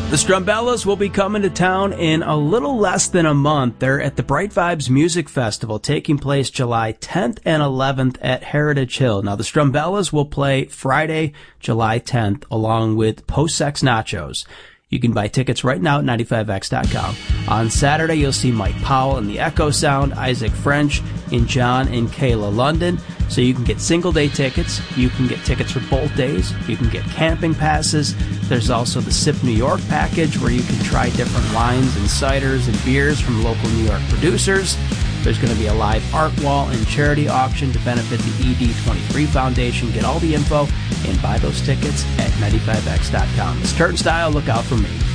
The Strumbellas will be coming to town in a little less than a month. They're at the Bright Vibes Music Festival taking place July 10th and 11th at Heritage Hill. Now, the Strumbellas will play Friday, July 10th, along with Post-Sex Nachos. You can buy tickets right now at 95x.com. On Saturday, you'll see Mike Powell and the Echo Sound, Isaac French, and John and Kayla London. So you can get single-day tickets. You can get tickets for both days. You can get camping passes. There's also the SIP New York package where you can try different wines and ciders and beers from local New York producers. There's going to be a live art wall and charity auction to benefit the ED23 Foundation. Get all the info and buy those tickets at 95x.com. It's Kurt and Style. Look out for me.